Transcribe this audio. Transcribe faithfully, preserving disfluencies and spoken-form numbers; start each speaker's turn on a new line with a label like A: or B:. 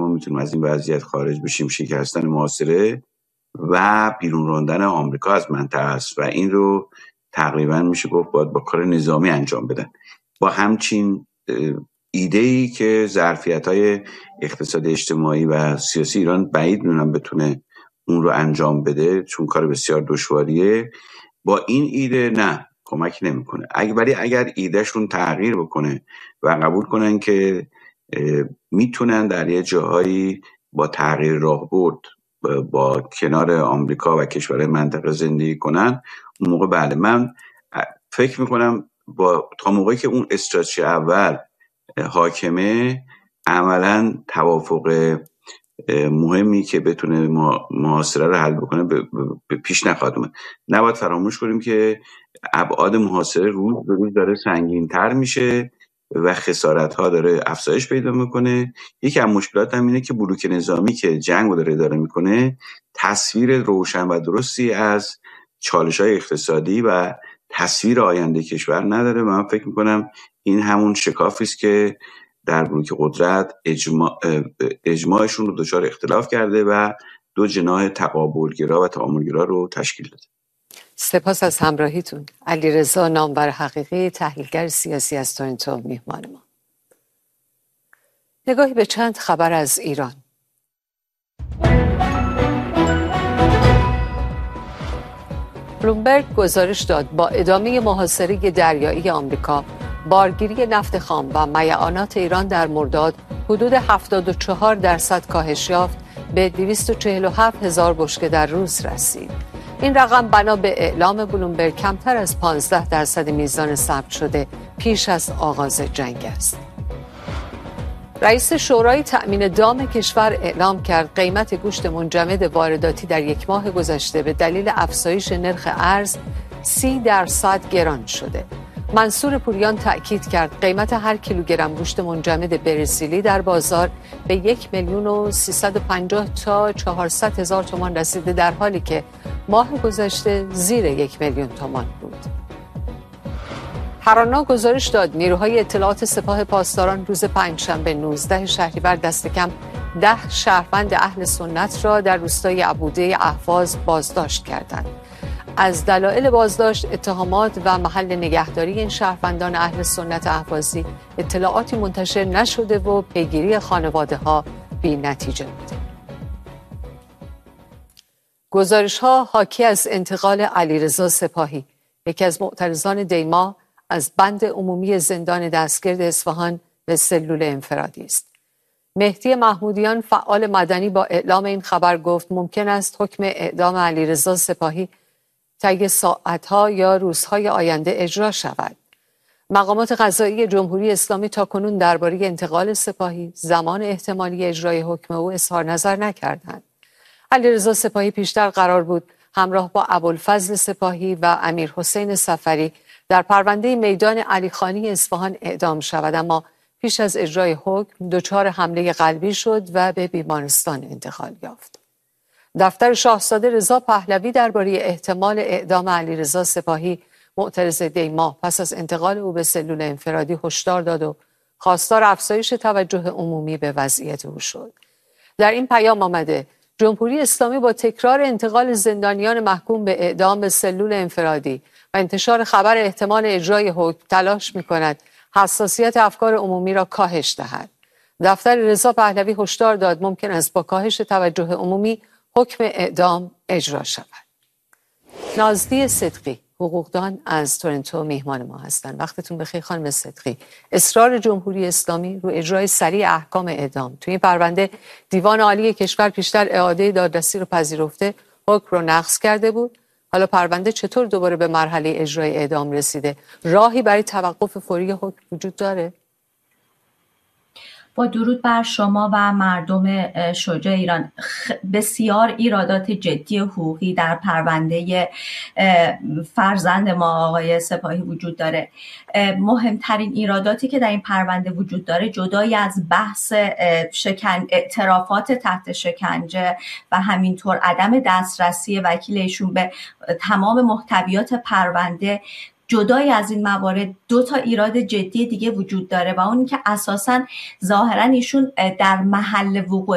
A: ما میتونیم از این وضعیت خارج بشیم شکستن محاصره و بیرون راندن آمریکا از منطقه است و این رو تقریبا میشه گفت باید با کار نظامی انجام بدن. با همچین ایده‌ای که ظرفیت‌های اقتصادی اجتماعی و سیاسی ایران بعید می‌دونم بتونه اون رو انجام بده چون کار بسیار دشواریه، با این ایده نه کمک نمیکنه. اگه ولی اگر ایدهشون تغییر بکنه و قبول کنن که میتونن در یه جاهایی با تغییر راهبرد با کنار آمریکا و کشورهای منطقه زندگی کنن، اون موقع بله من فکر میکنم با تا موقعی که اون استراتژی اول حاکمه عملا توافق مهمی که بتونه محاصره رو حل بکنه به پیش نخواهد اومد. نباید فراموش کنیم که ابعاد محاصره روز به روز داره سنگین‌تر میشه و خسارت‌ها داره افزایش پیدا میکنه. یکی از مشکلات هم اینه که بلوک نظامی که جنگ رو داره اداره میکنه تصویر روشن و درستی از چالش‌های اقتصادی و تصویر آینده کشور نداره. من فکر میکنم این همون شکافی است که در بلوک قدرت اجماع اجماعشون رو دچار اختلاف کرده و دو جناح تقابلگرا و تعاملگرا رو تشکیل داده.
B: سپاس از همراهیتون. علیرضا نامور حقیقی، تحلیلگر سیاسی از تورنتو، میهمان ما. نگاهی به چند خبر از ایران. بلومبرگ گزارش داد با ادامه محاصره دریایی آمریکا، بارگیری نفت خام و میعانات ایران در مرداد حدود هفتاد و چهار درصد کاهش یافت به دویست و چهل و هفت هزار بشکه در روز رسید. این رقم بنا به اعلام بلومبرگ کمتر از پانزده درصد میزان ثبت شده پیش از آغاز جنگ است. رئیس شورای تأمین دام کشور اعلام کرد قیمت گوشت منجمد وارداتی در یک ماه گذشته به دلیل افزایش نرخ ارز سی درصد گران شده. منصور پوریان تأکید کرد قیمت هر کیلوگرم گوشت منجمد برزیلی در بازار به یک میلیون و سیصد و پنجاه تا چهارصد هزار تومان رسیده در حالی که ماه گذشته زیر یک میلیون تومان بود. هرانا گزارش داد نیروهای اطلاعات سپاه پاسداران روز پنجشنبه نوزده شهریور دست کم ده شهروند اهل سنت را در روستای عبوده اهواز بازداشت کردند. از دلایل بازداشت، اتهامات و محل نگهداری این شهروندان اهل سنت اهوازی اطلاعاتی منتشر نشده و پیگیری خانواده ها بی نتیجه بوده. گزارش ها حاکی از انتقال علیرضا سپاهی، یکی از معترضان دیما، از بند عمومی زندان دستگرد اصفهان به سلول انفرادی است. مهدی محمودیان فعال مدنی با اعلام این خبر گفت ممکن است حکم اعدام علیرضا سپاهی طی ساعت‌ها یا روزهای آینده اجرا شود. مقامات قضایی جمهوری اسلامی تاکنون درباره انتقال سپاهی، زمان احتمالی اجرای حکم او اظهار نظر نکردند. علیرضا سپاهی پیشتر قرار بود همراه با ابوالفضل سپاهی و امیر حسین صفری در پرونده میدان علیخانی اصفهان اعدام شود، اما پیش از اجرای حکم دچار حمله قلبی شد و به بیمارستان انتقال یافت. دفتر شاهزاده رضا پهلوی درباره احتمال اعدام علیرضا سپاهی، معترض دیما، پس از انتقال او به سلول انفرادی هشدار داد و خواستار افزایش توجه عمومی به وضعیت او شد. در این پیام آمده جمهوری اسلامی با تکرار انتقال زندانیان محکوم به اعدام به سلول انفرادی و انتشار خبر احتمال اجرای حکم تلاش می‌کند حساسیت افکار عمومی را کاهش دهد. دفتر رضا پهلوی هشدار داد ممکن است با کاهش توجه عمومی حکم اعدام اجرا شود. نازلی صدقی، حقوقدان از تورنتو، میهمان ما هستند. وقتتون بخیر خانم صدقی. اصرار جمهوری اسلامی رو اجرای سریع احکام اعدام توی این پرونده دیوان عالی کشور پیشتر اعاده دادرسی رو پذیرفته، حکم رو نقض کرده بود. حالا پرونده چطور دوباره به مرحله اجرای اعدام رسیده؟ راهی برای توقف فوری حکم وجود داره؟
C: با درود بر شما و مردم شجاع ایران، بسیار ایرادات جدی حقوقی در پرونده فرزند ما آقای سپاهی وجود داره. مهمترین ایراداتی که در این پرونده وجود داره جدای از بحث شکن اعترافات تحت شکنجه و همینطور عدم دسترسی وکیلشون به تمام محتویات پرونده، جدای از این موارد دو تا ایراد جدی دیگه وجود داره و اون که اساساً ظاهراً ایشون در محل وقوع